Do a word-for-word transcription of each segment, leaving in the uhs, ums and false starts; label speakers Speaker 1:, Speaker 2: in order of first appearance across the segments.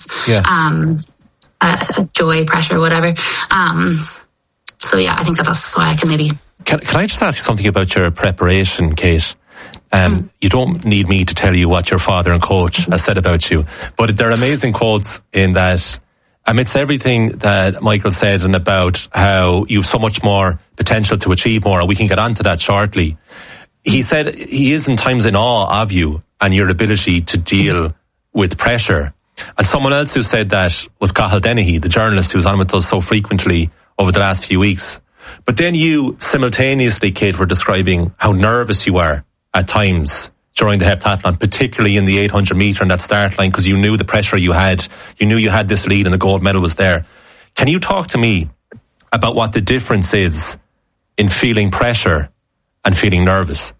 Speaker 1: yeah.
Speaker 2: um, uh, joy, pressure, whatever. Um, so yeah, I think that that's why I can maybe...
Speaker 1: Can, can I just ask you something about your preparation, Kate? Um, mm. You don't need me to tell you what your father and coach has said about you, but there are amazing quotes in that amidst everything that Michael said and about how you've so much more potential to achieve more, and we can get onto that shortly. He said he is in times in awe of you and your ability to deal with pressure. And someone else who said that was Cathal Dennehy, the journalist who's on with us so frequently over the last few weeks. But then you simultaneously, Kate, were describing how nervous you are at times during the heptathlon, particularly in the eight hundred metre and that start line, because you knew the pressure you had. You knew you had this lead and the gold medal was there. Can you talk to me about what the difference is in feeling pressure and feeling nervous?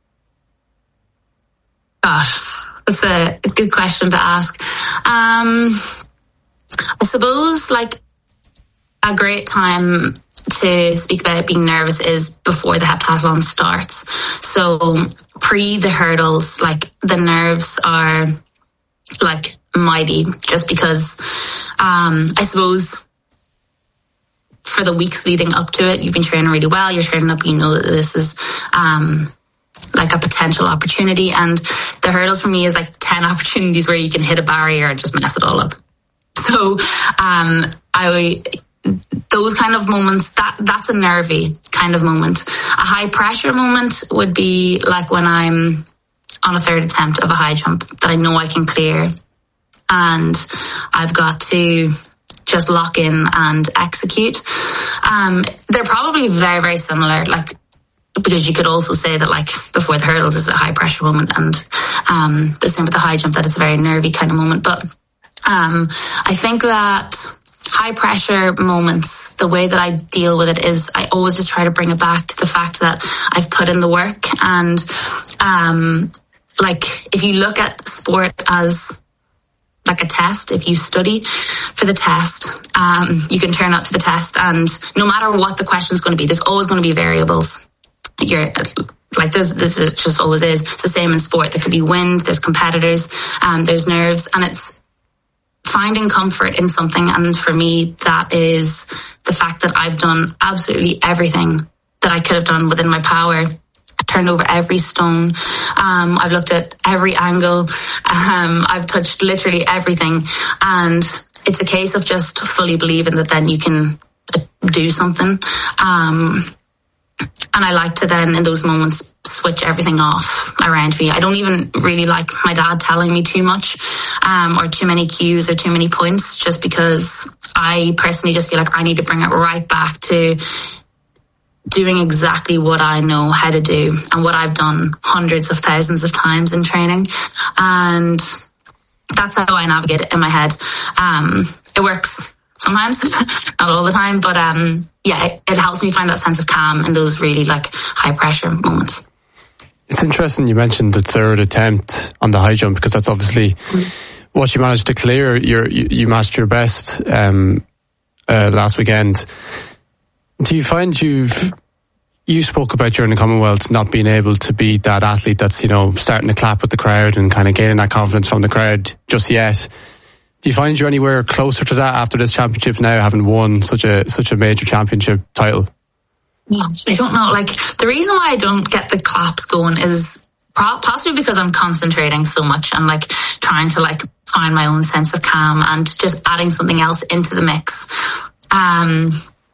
Speaker 2: Gosh, that's a good question to ask. Um, I suppose, like, a great time to speak about being nervous is before the heptathlon starts. So pre the hurdles, like, the nerves are like mighty, just because um, I suppose for the weeks leading up to it, you've been training really well, you're training up, you know that this is um, like a potential opportunity, and the hurdles for me is like ten opportunities where you can hit a barrier and just mess it all up. So um, I those kind of moments, that that's a nervy kind of moment. A high pressure moment would be like when I'm on a third attempt of a high jump that I know I can clear, and I've got to just lock in and execute. Um, they're probably very, very similar, like, because you could also say that, like, before the hurdles is a high pressure moment, and um, the same with the high jump, that it's a very nervy kind of moment. But um, I think that high pressure moments, the way that I deal with it is I always just try to bring it back to the fact that I've put in the work. And um, like, if you look at sport as like a test, if you study for the test, um, you can turn up to the test, and no matter what the question is going to be, there's always going to be variables. You're like, there's, this just always is. It's the same in sport. There could be wind, there's competitors, um, there's nerves, and it's finding comfort in something. And for me, that is the fact that I've done absolutely everything that I could have done within my power. I've turned over every stone. Um, I've looked at every angle. Um, I've touched literally everything. And it's a case of just fully believing that then you can do something. Um, and I like to then, in those moments, switch everything off around me. I don't even really like my dad telling me too much, um, or too many cues or too many points, just because I personally just feel like I need to bring it right back to doing exactly what I know how to do and what I've done hundreds of thousands of times in training. And that's how I navigate it in my head. Um, it works sometimes, not all the time, but um, yeah, it, it helps me find that sense of calm in those really like high pressure moments.
Speaker 3: It's interesting you mentioned the third attempt on the high jump, because that's obviously mm-hmm. what you managed to clear. You're, you you matched your best um, uh, last weekend. Do you find you've you spoke about during the Commonwealth not being able to be that athlete that's, you know, starting to clap with the crowd and kind of gaining that confidence from the crowd just yet? Do you find you're anywhere closer to that after this championship now, having won such a such a major championship title?
Speaker 2: Yeah, I don't know. Like, the reason why I don't get the claps going is possibly because I'm concentrating so much and like trying to like find my own sense of calm and just adding something else into the mix. Um,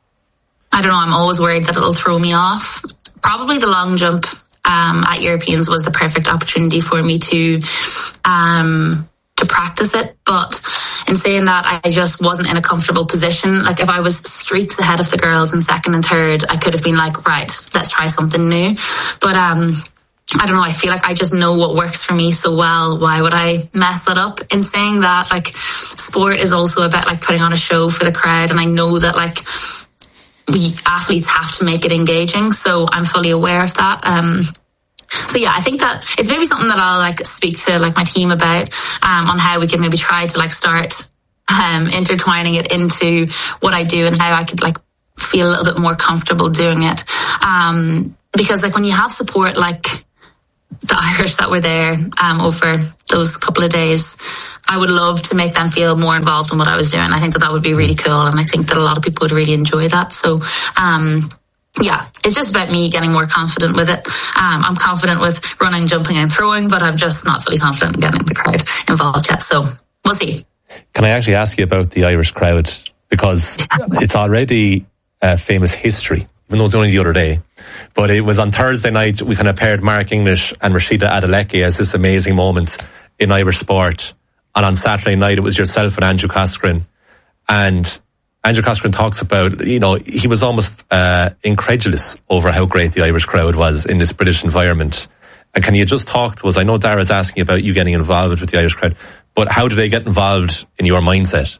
Speaker 2: I don't know. I'm always worried that it'll throw me off. Probably the long jump um, at Europeans was the perfect opportunity for me to um, to practice it. But in saying that, I just wasn't in a comfortable position. Like, if I was streaks ahead of the girls in second and third, I could have been like, right, let's try something new. But um, I don't know. I feel like I just know what works for me so well. Why would I mess that up? In saying that, like, sport is also about like putting on a show for the crowd. And I know that like we athletes have to make it engaging. So I'm fully aware of that. Um, So yeah, I think that it's maybe something that I'll like speak to like my team about um, on how we can maybe try to like start um, intertwining it into what I do and how I could like feel a little bit more comfortable doing it. Um, because like when you have support like the Irish that were there um, over those couple of days, I would love to make them feel more involved in what I was doing. I think that that would be really cool, and I think that a lot of people would really enjoy that. So, um, yeah, it's just about me getting more confident with it. Um, I'm confident with running, jumping and throwing, but I'm just not fully confident in getting the crowd involved yet. So we'll see.
Speaker 1: Can I actually ask you about the Irish crowd? Because it's already a famous history, even though it's only the other day. But it was on Thursday night, we kind of paired Mark English and Rashida Adeleke as this amazing moment in Irish sport. And on Saturday night, it was yourself and Andrew Coscoran. And Andrew Coscoran talks about, you know, he was almost uh, incredulous over how great the Irish crowd was in this British environment. And can you just talk to us? I know Dara's asking about you getting involved with the Irish crowd, but how do they get involved in your mindset?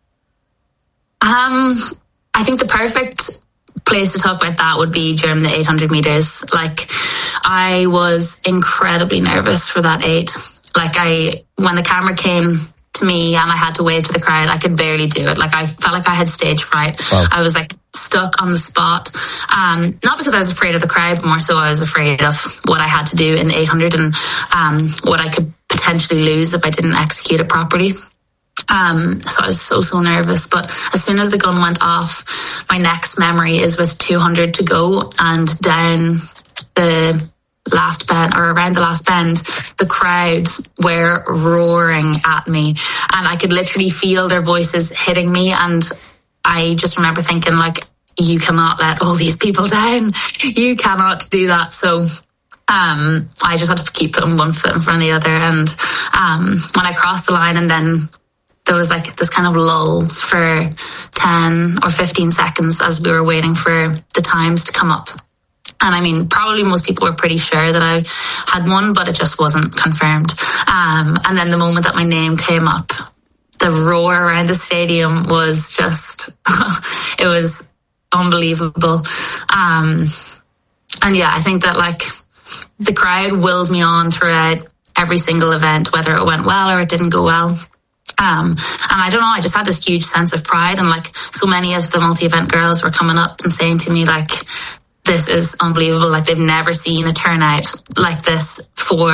Speaker 2: Um, I think the perfect place to talk about that would be during the eight hundred meters. Like, I was incredibly nervous for that eight. Like, I, when the camera came to me and I had to wave to the crowd, I could barely do it. Like, I felt like I had stage fright. Wow. I was like stuck on the spot. Um, not because I was afraid of the crowd, but more so I was afraid of what I had to do in the eight hundred and um, what I could potentially lose if I didn't execute it properly. Um, so I was so, so nervous. But as soon as the gun went off, my next memory is with two hundred to go, and down the last bend, or around the last bend, the crowd were roaring at me, and I could literally feel their voices hitting me. And I just remember thinking, like, you cannot let all these people down. You cannot do that. So um, I just had to keep putting one foot in front of the other. And um, when I crossed the line, and then there was like this kind of lull for ten or fifteen seconds as we were waiting for the times to come up. And I mean, probably most people were pretty sure that I had won, but it just wasn't confirmed. Um, and then the moment that my name came up, the roar around the stadium was just, it was unbelievable. Um, and yeah, I think that like the crowd willed me on throughout every single event, whether it went well or it didn't go well. Um, and I don't know, I just had this huge sense of pride, and like so many of the multi-event girls were coming up and saying to me, like, this is unbelievable. Like, they've never seen a turnout like this for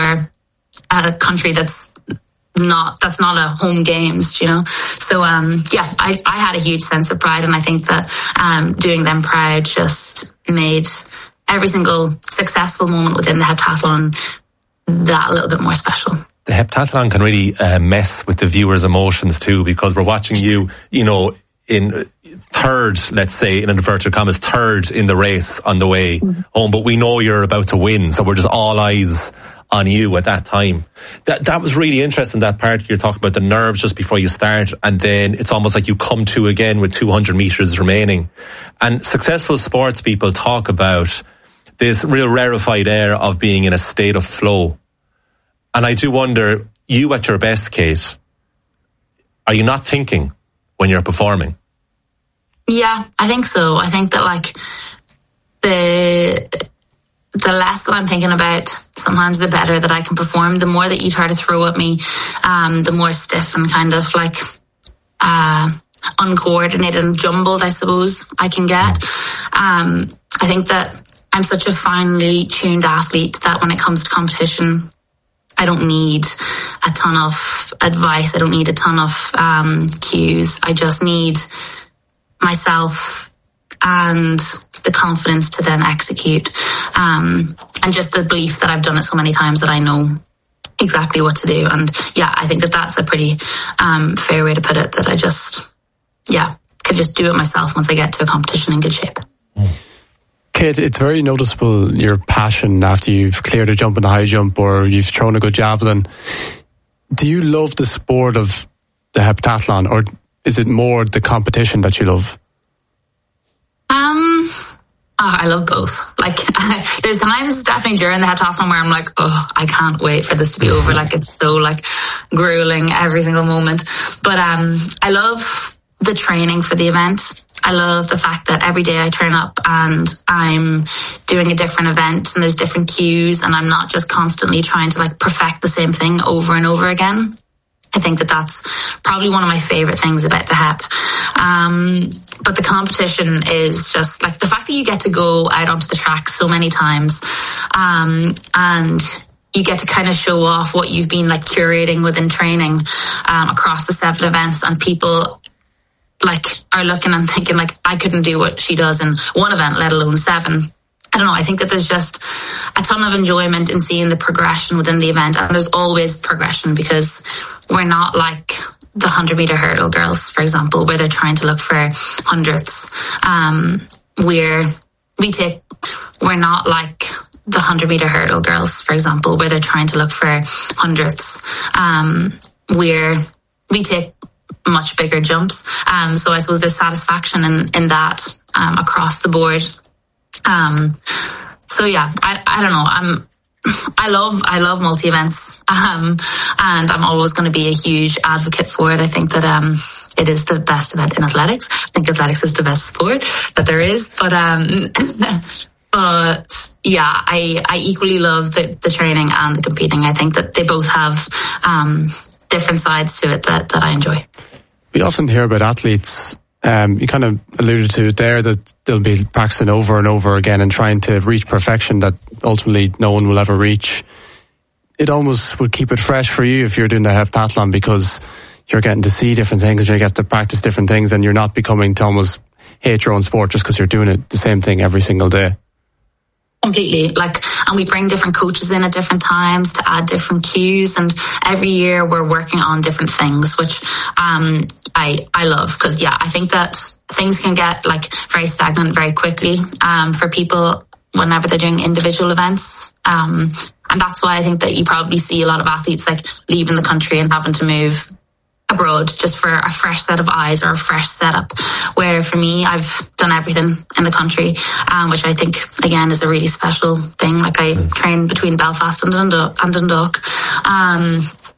Speaker 2: a country that's not, that's not a home games, you know? So, um, yeah, I, I had a huge sense of pride, and I think that, um, doing them proud just made every single successful moment within the heptathlon that little bit more special.
Speaker 1: The heptathlon can really uh, mess with the viewers' emotions too, because we're watching you, you know, in third, let's say, in inverted commas, third in the race on the way mm-hmm. home, but we know you're about to win, so we're just all eyes on you at that time. That that was really interesting, that part you're talking about, the nerves just before you start, and then it's almost like you come to again with two hundred metres remaining. And successful sports people talk about this real rarefied air of being in a state of flow. And I do wonder, you at your best, Kate, are you not thinking when you're performing?
Speaker 2: Yeah, I think so. I think that like the the less that I'm thinking about, sometimes the better that I can perform. The more that you try to throw at me, um, the more stiff and kind of like uh, uncoordinated and jumbled, I suppose, I can get. Um, I think that I'm such a finely tuned athlete that when it comes to competition, I don't need a ton of advice. I don't need a ton of um, cues. I just need myself and the confidence to then execute. Um, and just the belief that I've done it so many times that I know exactly what to do. And yeah, I think that that's a pretty um, fair way to put it, that I just, yeah, could just do it myself once I get to a competition in good shape.
Speaker 1: Mm.
Speaker 3: Kate, it's very noticeable, your passion after you've cleared a jump in the high jump or you've thrown a good javelin. Do you love the sport of the heptathlon, or is it more the competition that you love?
Speaker 2: Um, oh, I love both. Like, there's times definitely during the heptathlon where I'm like, oh, I can't wait for this to be over. Like, it's so like grueling every single moment. But um, I love the training for the event. I love the fact that every day I turn up and I'm doing a different event and there's different cues, and I'm not just constantly trying to like perfect the same thing over and over again. I think that that's probably one of my favorite things about the hep. Um, but the competition is just like the fact that you get to go out onto the track so many times, um, and you get to kind of show off what you've been like curating within training um, across the seven events, and people like are looking and thinking like, I couldn't do what she does in one event, let alone seven. I don't know. I think that there's just a ton of enjoyment in seeing the progression within the event, and there's always progression because we're not like the hundred meter hurdle girls, for example, where they're trying to look for hundredths. Um, we're we take we're not like the hundred meter hurdle girls, for example, where they're trying to look for hundredths. Um, we're we take much bigger jumps. Um, so I suppose there's satisfaction in in that um, across the board. Um, so yeah, I I don't know. I'm. I love I love multi events, um, and I'm always going to be a huge advocate for it. I think that um, it is the best event in athletics. I think athletics is the best sport that there is. But um, but yeah, I I equally love the, the training and the competing. I think that they both have um, different sides to it that that I enjoy.
Speaker 3: We often hear about athletes. Um, you kind of alluded to it there that they'll be practicing over and over again and trying to reach perfection that ultimately no one will ever reach. It almost would keep it fresh for you if you're doing the heptathlon, because you're getting to see different things and you get to practice different things, and you're not becoming to almost hate your own sport just because you're doing it the same thing every single day.
Speaker 2: Completely. Like, and we bring different coaches in at different times to add different cues, and every year we're working on different things, which um I I love, because yeah, I think that things can get like very stagnant very quickly um for people whenever they're doing individual events, um and that's why I think that you probably see a lot of athletes like leaving the country and having to move abroad just for a fresh set of eyes or a fresh setup, where for me I've done everything in the country, um, which I think again is a really special thing. Like I mm. train between Belfast and Dundalk, and Dundalk. Um,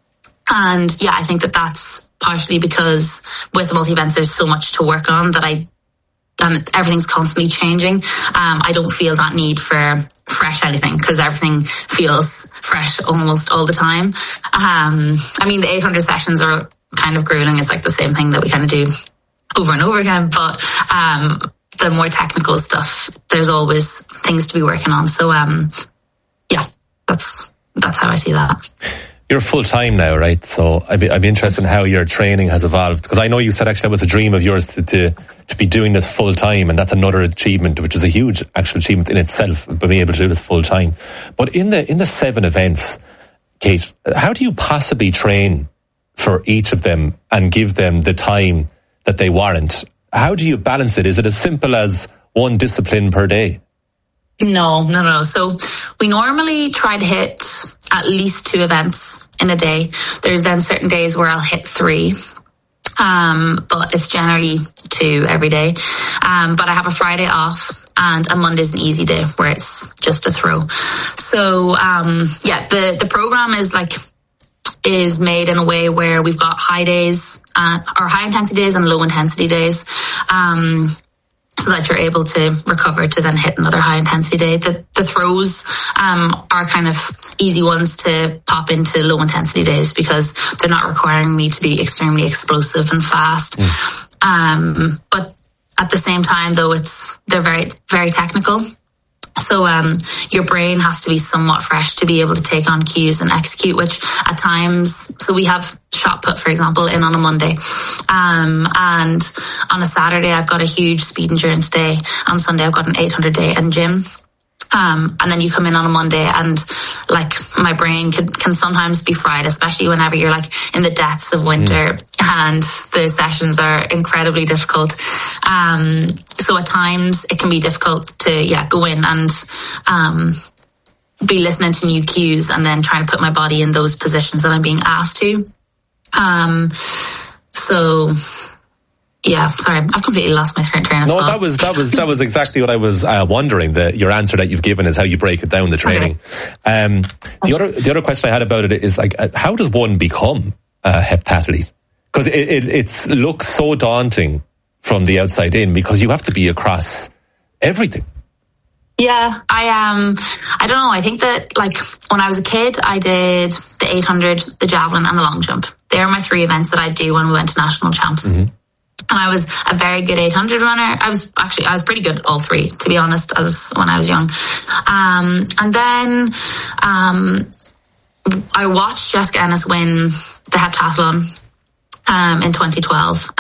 Speaker 2: and yeah, I think that that's partially because with the multi-events there's so much to work on that I and everything's constantly changing. um, I don't feel that need for fresh anything, because everything feels fresh almost all the time. um, I mean, the eight hundred sessions are kind of grueling. It's like the same thing that we kind of do over and over again, but um the more technical stuff, there's always things to be working on. So um yeah, that's that's how I see that.
Speaker 1: You're full time now, right? So I'd be, I'd be interested in how your training has evolved, because I know you said actually it was a dream of yours to, to to be doing this full time, and that's another achievement, which is a huge actual achievement in itself, being able to do this full time. But in the in the seven events, Kate, how do you possibly train for each of them and give them the time that they warrant? How do you balance it? Is it as simple as one discipline per day?
Speaker 2: No, no, no. So we normally try to hit at least two events in a day. There's then certain days where I'll hit three, um, but it's generally two every day. Um, but I have a Friday off, and a Monday's an easy day where it's just a throw. So um, yeah, the the program is like is made in a way where we've got high days, uh, or high intensity days and low intensity days, um, so that you're able to recover to then hit another high intensity day. The, the throws um, are kind of easy ones to pop into low intensity days, because they're not requiring me to be extremely explosive and fast. Mm. Um, but at the same time, though, it's they're very, very technical. So um, your brain has to be somewhat fresh to be able to take on cues and execute, which at times, so we have shot put, for example, in on a Monday. Um, and on a Saturday, I've got a huge speed endurance day. On Sunday, I've got an eight hundred day and gym. Um, and then you come in on a Monday, and like my brain can, can sometimes be fried, especially whenever you're like in the depths of winter mm. and the sessions are incredibly difficult. Um, so at times it can be difficult to, yeah, go in and, um, be listening to new cues and then trying to put my body in those positions that I'm being asked to. Um, so yeah, sorry, I've completely lost my train of
Speaker 1: no,
Speaker 2: thought.
Speaker 1: No, that was that was that was exactly what I was uh, wondering. That your answer that you've given is how you break it down, the training. Okay. Um, the other the other question I had about it is like, uh, how does one become a heptathlete? Because it, it it looks so daunting from the outside in, because you have to be across everything.
Speaker 2: Yeah, I um, I don't know. I think that like when I was a kid, I did the eight hundred, the javelin, and the long jump. They are my three events that I do when we went to national champs. Mm-hmm. And I was a very good eight hundred runner. I was actually, I was pretty good at all three, to be honest, as when I was young. Um, and then, um, I watched Jessica Ennis win the heptathlon um, in twenty twelve.